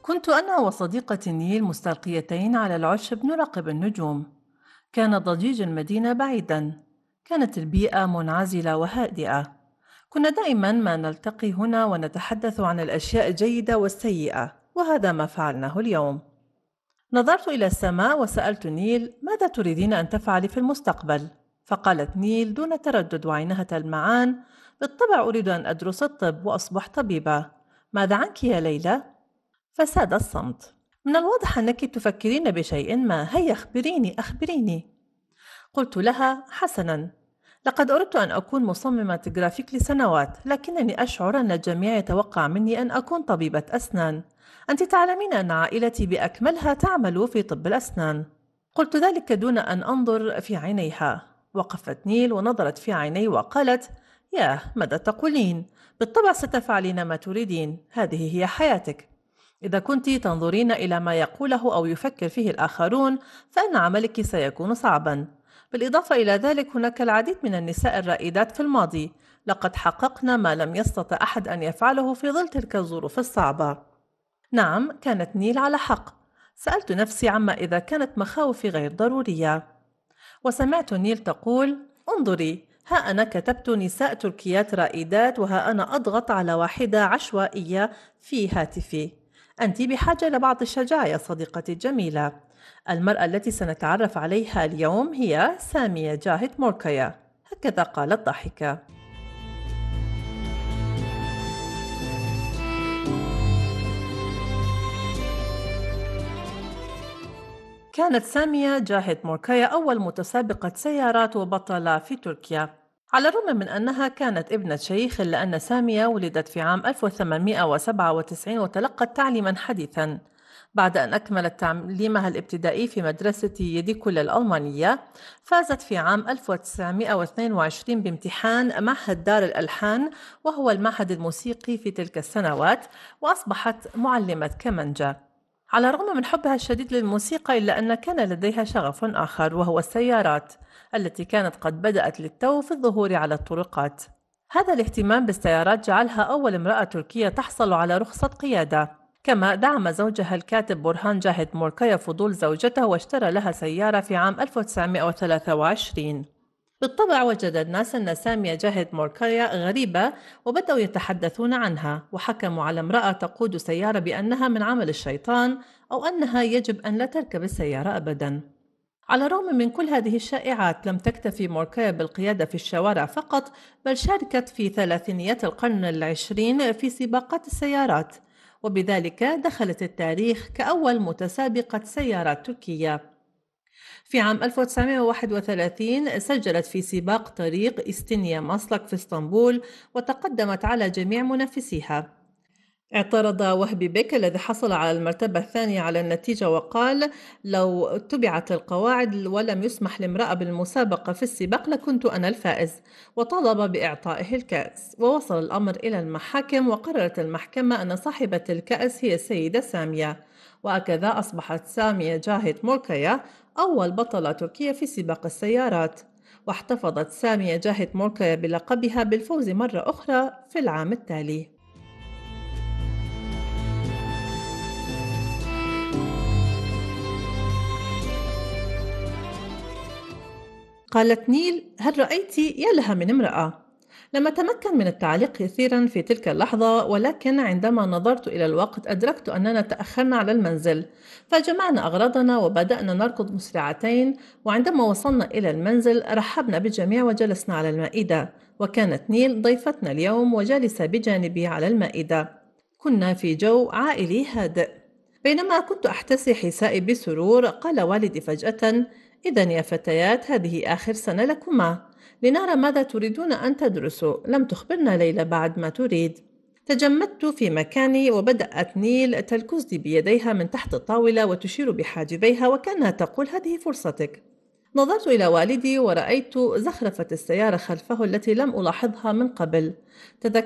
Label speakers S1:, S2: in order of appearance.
S1: كنت أنا وصديقتي نيل مستلقيتين على العشب نراقب النجوم. كان ضجيج المدينة بعيدا. كانت البيئة منعزلة وهادئة. كنا دائما ما نلتقي هنا ونتحدث عن الأشياء الجيدة والسيئة، وهذا ما فعلناه اليوم. نظرت إلى السماء وسألت نيل: ماذا تريدين أن تفعلي في المستقبل؟ فقالت نيل دون تردد وعينها تلمعان: بالطبع أريد أن أدرس الطب وأصبح طبيبة. ماذا عنك يا ليلى؟ فساد الصمت. من الواضح أنك تفكرين بشيء ما، هيا أخبريني. قلت لها: حسنا، لقد أردت أن أكون مصممة جرافيك لسنوات، لكنني أشعر أن الجميع يتوقع مني أن أكون طبيبة أسنان. أنت تعلمين أن عائلتي بأكملها تعمل في طب الأسنان. قلت ذلك دون أن أنظر في عينيها. وقفت نيل ونظرت في عيني وقالت: ياه، ماذا تقولين؟ بالطبع ستفعلين ما تريدين، هذه هي حياتك. إذا كنت تنظرين إلى ما يقوله أو يفكر فيه الآخرون، فإن عملك سيكون صعبا. بالإضافة إلى ذلك، هناك العديد من النساء الرائدات في الماضي لقد حققن ما لم يستطع أحد أن يفعله في ظل تلك الظروف الصعبة. نعم، كانت نيل على حق. سألت نفسي عما إذا كانت مخاوفي غير ضرورية. وسمعت نيل تقول: انظري، ها أنا كتبت نساء تركيات رائدات، وها أنا أضغط على واحدة عشوائية في هاتفي. أنت بحاجة لبعض الشجاعة يا صديقتي الجميلة. المرأة التي سنتعرف عليها اليوم هي سامية جاهد موركيا. هكذا قالت ضاحكة. كانت سامية جاهد موركيا أول متسابقة سيارات وبطلة في تركيا. على الرغم من أنها كانت ابنة شيخ، إلا أن سامية ولدت في عام 1897 وتلقت تعليما حديثا. بعد أن أكملت تعليمها الابتدائي في مدرسة يديكولا الألمانية، فازت في عام 1922 بامتحان معهد دار الألحان، وهو المعهد الموسيقي في تلك السنوات، وأصبحت معلمة كمانجا. على الرغم من حبها الشديد للموسيقى، إلا أن كان لديها شغف آخر، وهو السيارات التي كانت قد بدأت للتو في الظهور على الطرقات. هذا الاهتمام بالسيارات جعلها أول امرأة تركية تحصل على رخصة قيادة. كما دعم زوجها الكاتب برهان جاهد موركيا فضول زوجته، واشترى لها سيارة في عام 1923. بالطبع وجد الناس أن سامية جاهد موركيا غريبة، وبدأوا يتحدثون عنها، وحكموا على امرأة تقود سيارة بأنها من عمل الشيطان، أو أنها يجب أن لا تركب السيارة أبدا. على الرغم من كل هذه الشائعات، لم تكتفي موركيا بالقيادة في الشوارع فقط، بل شاركت في ثلاثينيات القرن العشرين في سباقات السيارات، وبذلك دخلت التاريخ كأول متسابقة سيارات تركية. في عام 1931 سجلت في سباق طريق إستنيا ماسلك في اسطنبول، وتقدمت على جميع منافسيها. اعترض وهبي بيك الذي حصل على المرتبة الثانية على النتيجة وقال: لو اتبعت القواعد ولم يسمح لامرأة بالمسابقة في السباق لكنت أنا الفائز. وطالب بإعطائه الكأس، ووصل الأمر إلى المحاكم، وقررت المحكمة أن صاحبة الكأس هي السيدة سامية. وهكذا أصبحت سامية جاهد موركيا أول بطلة تركية في سباق السيارات. واحتفظت سامية جاهد موركيا بلقبها بالفوز مرة أخرى في العام التالي. قالت نيل: هل رأيت؟ يا لها من امرأة! لم أتمكن من التعليق كثيرا في تلك اللحظة، ولكن عندما نظرت إلى الوقت أدركت أننا تأخرنا على المنزل. فجمعنا أغراضنا وبدأنا نركض مسرعتين، وعندما وصلنا إلى المنزل رحبنا بالجميع وجلسنا على المائدة. وكانت نيل ضيفتنا اليوم وجالسة بجانبي على المائدة. كنا في جو عائلي هادئ. بينما كنت أحتسي حسائي بسرور، قال والدي فجأة: إذا يا فتيات، هذه آخر سنة لكما. لنرى ماذا تريدون أن تدرسوا. لم تخبرنا ليلى بعد ما تريد. تجمدت في مكاني، وبدأت نيل تلكزني بيديها من تحت الطاولة وتشير بحاجبيها وكأنها تقول: هذه فرصتك. نظرت إلى والدي ورأيت زخرفة السيارة خلفه التي لم ألاحظها من قبل.